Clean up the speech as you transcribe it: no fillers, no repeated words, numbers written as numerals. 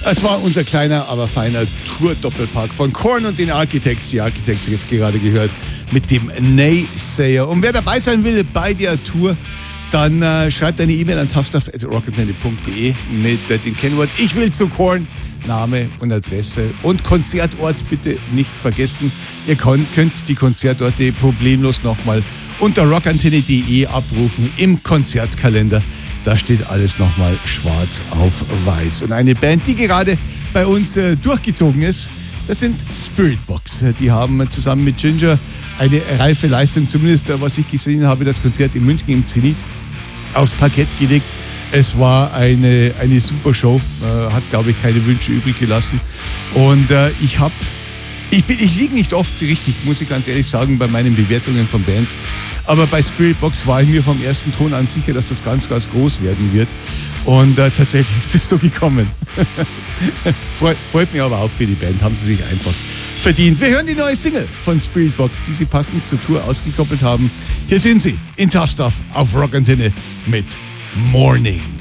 Es war unser kleiner, aber feiner Tour-Doppelpack von Korn und den Architects. Die Architects jetzt gerade gehört mit dem Naysayer. Und wer dabei sein will bei der Tour, dann schreibt eine E-Mail an tough@rockantenne.de mit dem Kennwort "Ich will zu Korn", Name und Adresse und Konzertort bitte nicht vergessen. Ihr könnt die Konzertorte problemlos nochmal unter rockantenne.de abrufen im Konzertkalender. Da steht alles nochmal schwarz auf weiß. Und eine Band, die gerade bei uns durchgezogen ist, das sind Spiritbox. Die haben zusammen mit Ginger eine reife Leistung, zumindest was ich gesehen habe, das Konzert in München im Zenit aufs Parkett gelegt. Es war eine super Show, hat, glaube ich, keine Wünsche übrig gelassen. Und ich liege nicht oft richtig, muss ich ganz ehrlich sagen, bei meinen Bewertungen von Bands. Aber bei Spiritbox war ich mir vom ersten Ton an sicher, dass das ganz, ganz groß werden wird. Und tatsächlich ist es so gekommen. Freut mich aber auch für die Band, haben sie sich einfach verdient. Wir hören die neue Single von Spiritbox, die sie passend zur Tour ausgekoppelt haben. Hier sind sie in Tough Stuff auf Rockantenne mit Morning.